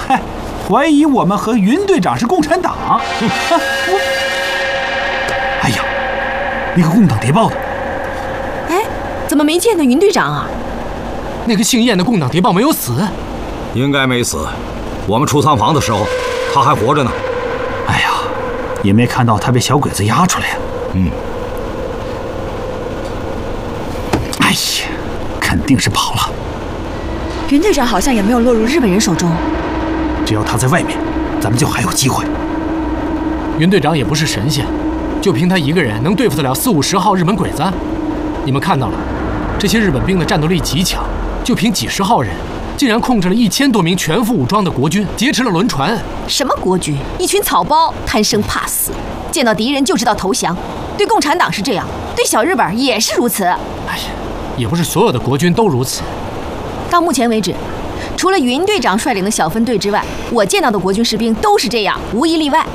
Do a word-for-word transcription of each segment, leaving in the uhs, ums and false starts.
嗨，怀疑我们和云队长是共产党。我，哎呀，那个共党谍报的， 哎，怎么没见到云队长啊？ 那个姓燕的共党谍报没有死， 应该没死。我们出仓房的时候，他还活着呢。 哎呀，也没看到他被小鬼子押出来呀。 嗯。 哎呀，肯定是跑了。 云队长好像也没有落入日本人手中。 只要他在外面，咱们就还有机会。 云队长也不是神仙，就凭他一个人能对付得了四五十号日本鬼子？你们看到了，这些日本兵的战斗力极强，就凭几十号人，竟然控制了一千多名全副武装的国军，劫持了轮船。 什么国军？一群草包，贪生怕死，见到敌人就知道投降。对共产党是这样，对小日本也是如此。哎呀，也不是所有的国军都如此。 到目前为止，除了云队长率领的小分队之外，我见到的国军士兵都是这样，无一例外。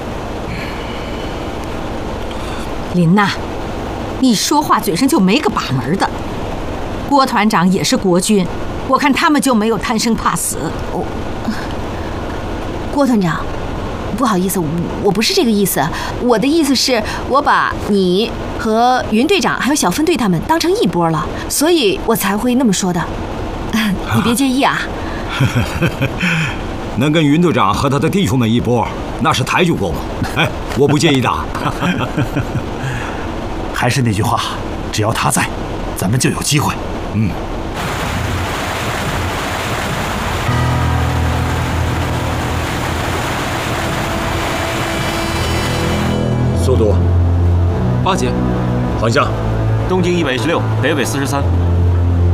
林娜，你说话嘴上就没个把门的。郭团长也是国军，我看他们就没有贪生怕死。 哦，郭团长，不好意思，我我不是这个意思。我的意思是，我把你和云队长还有小分队他们当成一波了，所以我才会那么说的。你别介意啊。 能跟云队长和他的弟兄们一波，那是抬举过我。哎，我不介意的。 还是那句话，只要他在，咱们就有机会。 嗯。 速度， 八节， 方向， 东经一百一十六，北纬四十三。